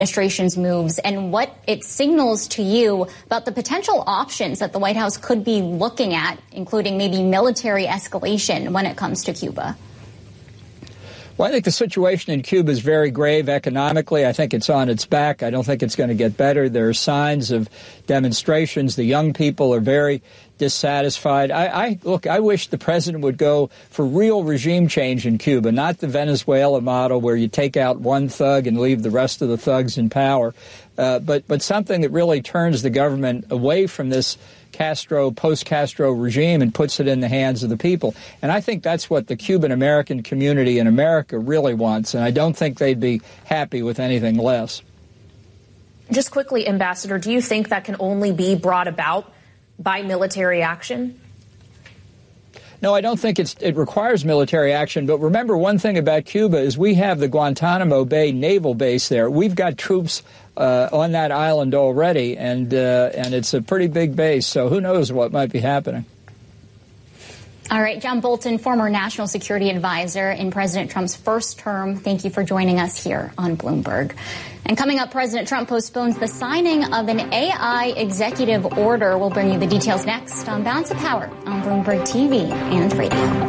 administration's moves and what it signals to you about the potential options that the White House could be looking at, including maybe military escalation when it comes to Cuba? Well, I think the situation in Cuba is very grave economically. I think it's on its back. I don't think it's going to get better. There are signs of demonstrations. The young people are very dissatisfied. I wish the president would go for real regime change in Cuba, not the Venezuela model where you take out one thug and leave the rest of the thugs in power, but something that really turns the government away from this post-Castro regime and puts it in the hands of the people. And I think that's what the Cuban-American community in America really wants, and I don't think they'd be happy with anything less. Just quickly, Ambassador, do you think that can only be brought about by military action? No, I don't think it requires military action. But remember, one thing about Cuba is we have the Guantanamo Bay naval base there. We've got troops on that island already, and it's a pretty big base. So who knows what might be happening. All right, John Bolton, former national security advisor in President Trump's first term. Thank you for joining us here on Bloomberg. And coming up, President Trump postpones the signing of an AI executive order. We'll bring you the details next on Balance of Power on Bloomberg TV and radio.